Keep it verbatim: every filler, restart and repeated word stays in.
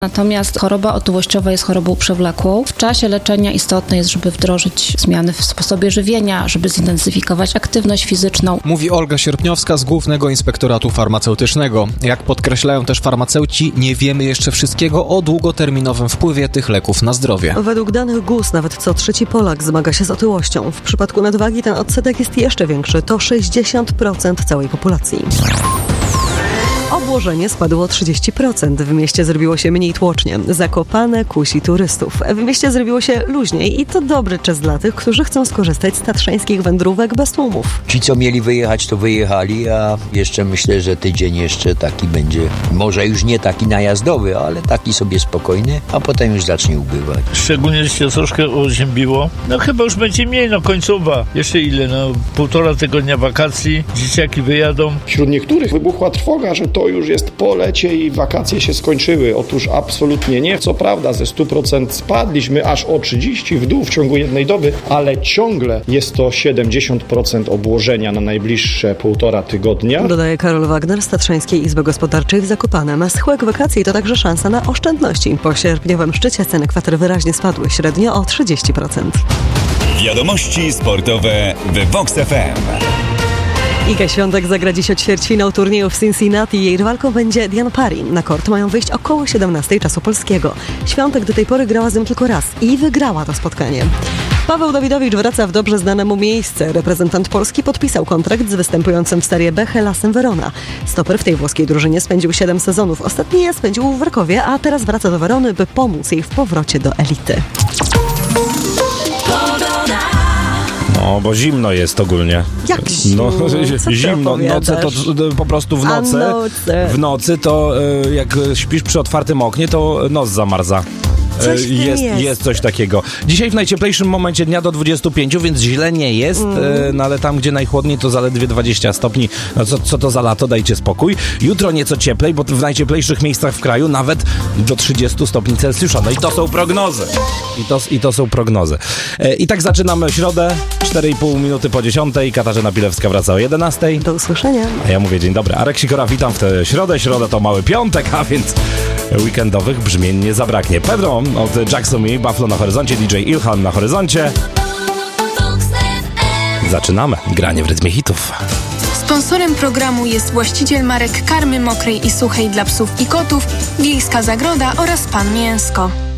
Natomiast choroba otyłościowa jest chorobą przewlekłą. W czasie leczenia istotne jest, żeby wdrożyć zmiany w sposobie żywienia, żeby zintensyfikować aktywność fizyczną. Mówi Olga Sierpniowska z Głównego Inspektoratu Farmaceutycznego. Jak podkreślają też farmaceuci, nie wiemy jeszcze wszystkiego o długoterminowym wpływie tych leków na zdrowie. Według danych G U S nawet co trzeci Polak zmaga się z otyłością. W przypadku nadwagi ten odsetek jest jeszcze większy. To sześćdziesiąt procent całej populacji. Obłożenie spadło o trzydzieści procent. W mieście zrobiło się mniej tłocznie. Zakopane kusi turystów. W mieście zrobiło się luźniej i to dobry czas dla tych, którzy chcą skorzystać z tatrzańskich wędrówek bez tłumów. Ci, co mieli wyjechać, to wyjechali, a jeszcze myślę, że tydzień jeszcze taki będzie, może już nie taki najazdowy, ale taki sobie spokojny, a potem już zacznie ubywać. Szczególnie, że się troszkę oziębiło. No chyba już będzie mniej, no końcowa. Jeszcze ile, no półtora tygodnia wakacji, dzieciaki wyjadą. Wśród niektórych wybuchła trwoga, że to już jest po lecie i wakacje się skończyły. Otóż absolutnie nie. Co prawda ze stu procent spadliśmy aż o trzydzieści w dół w ciągu jednej doby, ale ciągle jest to siedemdziesiąt procent obłożenia na najbliższe półtora tygodnia. Dodaje Karol Wagner z Tatrzańskiej Izby Gospodarczej w Zakopanem. Schyłek wakacji to także szansa na oszczędności. Po sierpniowym szczycie ceny kwater wyraźnie spadły, średnio o trzydzieści procent. Wiadomości sportowe w Vox F M. Iga Świątek zagra dziś o ćwierćfinał turnieju w Cincinnati. Jej rywalką będzie Diana Pari. Na kort mają wyjść około siedemnastej czasu polskiego. Świątek do tej pory grała z nim tylko raz i wygrała to spotkanie. Paweł Dawidowicz wraca w dobrze znane mu miejsce. Reprezentant Polski podpisał kontrakt z występującym w Serie B Hellasem Verona. Stoper w tej włoskiej drużynie spędził siedem sezonów. Ostatni je spędził w Rakowie, a teraz wraca do Verony, by pomóc jej w powrocie do elity. No, bo zimno jest ogólnie. Jak zimno? No, zimno. Noce to po prostu w nocy. noce. W nocy to jak śpisz przy otwartym oknie, to nos zamarza. Coś jest, jest. jest coś takiego. Dzisiaj w najcieplejszym momencie dnia do dwudziestu pięciu, więc źle nie jest, mm. no ale tam, gdzie najchłodniej, to zaledwie dwadzieścia stopni. No co, co to za lato, dajcie spokój. Jutro nieco cieplej, bo w najcieplejszych miejscach w kraju nawet do trzydziestu stopni Celsjusza. No i to są prognozy. I to, i to są prognozy. I tak zaczynamy środę, cztery i pół minuty po dziesiątej. Katarzyna Pilewska wraca o jedenastej. Do usłyszenia. A ja mówię dzień dobry. Arek Sikora, witam w tę środę. Środa to mały piątek, a więc weekendowych brzmień nie zabraknie. Pedro od Jackson Me, Buffalo na horyzoncie, D J Ilhan na horyzoncie. Zaczynamy granie w rytmie hitów. Sponsorem programu jest właściciel marek karmy mokrej i suchej dla psów i kotów, Wiejska Zagroda oraz Pan Mięsko.